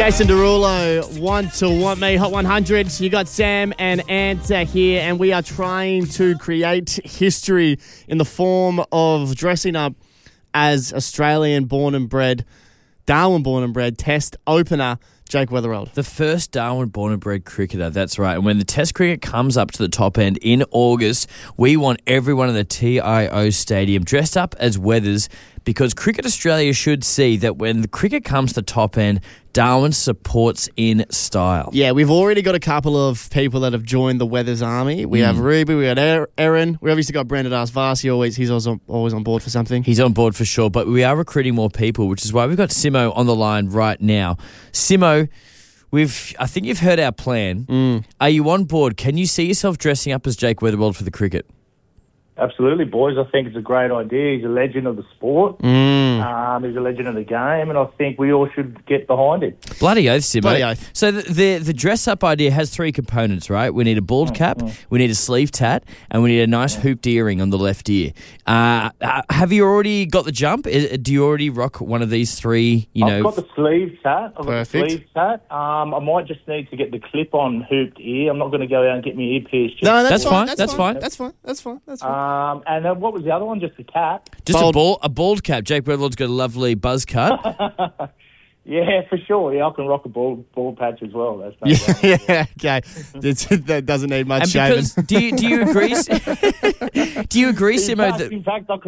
Jason Derulo, Want to Want Me, Hot 100. You got Sam and Ant here, and we are trying to create history in the form of dressing up as Australian-born and bred, Darwin-born and bred Test opener Jake Weatherald. The first Darwin-born and bred cricketer, that's right. And when the Test cricket comes up to the top end in August, we want everyone in the TIO Stadium dressed up as Weathers, because Cricket Australia should see that when the cricket comes to the top end, Darwin supports in style. Yeah, we've already got a couple of people that have joined the Weathers Army. We have Ruby, we got Aaron. We obviously got Brendan Arsvasi. He's always on board for something. He's on board for sure, but we are recruiting more people, which is why we've got Simo on the line right now. Simo, I think you've heard our plan. Are you on board? Can you see yourself dressing up as Jake Weatherald for the cricket? Absolutely, boys. I think it's a great idea. He's a legend of the sport. He's a legend of the game, and I think we all should get behind it. Bloody oath, Simo. Bloody oath. So the dress-up idea has three components, right? We need a bald cap, we need a sleeve tat, and we need a nice hooped earring on the left ear. Have you already got the jump? Do you already rock one of these three? I've got the sleeve tat. Perfect. I might just need to get the clip-on hooped ear. I'm not going to go out and get my ear pierced. No, That's fine. That's fine. And then what was the other one? Just the cap? Just a bald cap. Jake Weatherald's got a lovely buzz cut. Yeah, for sure. Yeah, I can rock a bald patch as well. That's no yeah, okay. That doesn't need much shaving. Do you agree? Do you agree, Simo? In fact, I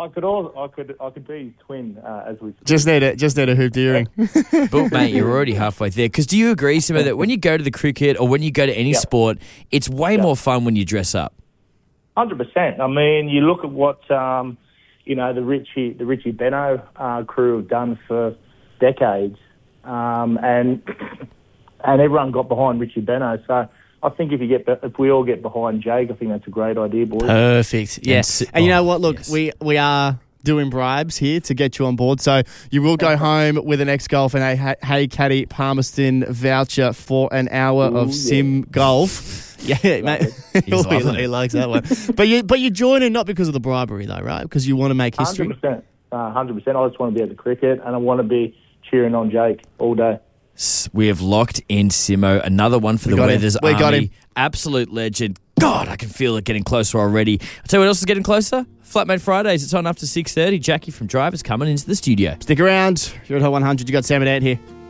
could be his twin as we speak. Just need a hooped earring. But mate, you're already halfway there. Because do you agree, Simo, that when you go to the cricket or when you go to any sport, it's way more fun when you dress up? 100%. I mean, you look at what the Richie Benno crew have done for decades, and everyone got behind Richie Benno. So I think if we all get behind Jake, I think that's a great idea, boys. Perfect. Yes. And you know what? Look, we are doing bribes here to get you on board. So you will go home with an ex-golf and a Hey Caddy Palmerston voucher for an hour of sim golf. Yeah, mate. He likes that one. But you're joining not because of the bribery, though, right? Because you want to make history. 100%. 100%. I just want to be at the cricket, and I want to be cheering on Jake all day. We have locked in Simo. Another one for the Weathers Army. We got him. Absolute legend. God, I can feel it getting closer already. I'll tell you what else is getting closer. Flatmate Fridays. It's on after 6:30. Jackie from Drivers coming into the studio. Stick around. You're at Hot 100. You got Sam and Ant here.